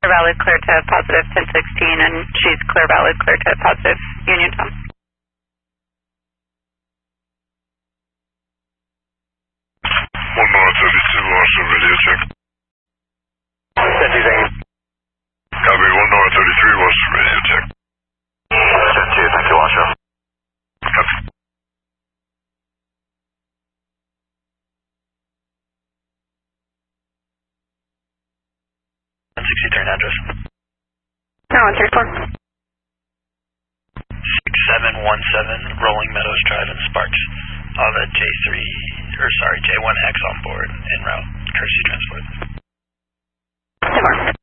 Clear valid, clear to positive 1016, and she's clear valid, clear to positive Uniontown. One north 32, also radio check. Copy, 1 north 33, was radio check. Check 2, thank you, Washoe. Copy. Turn address. No, 134. 6717 Rolling Meadows Drive in Sparks. All the J1X on board en route. Courtesy transport. 10-4.